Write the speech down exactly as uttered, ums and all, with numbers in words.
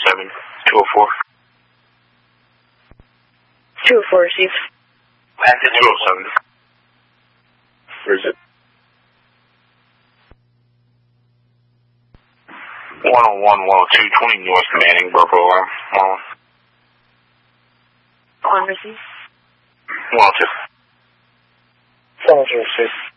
seven, two oh four. two oh four, receive. two oh seven. Where is it? one oh one, one oh two, twenty North Manning, Burpo alarm. one On receive. one oh two. one oh two, receive.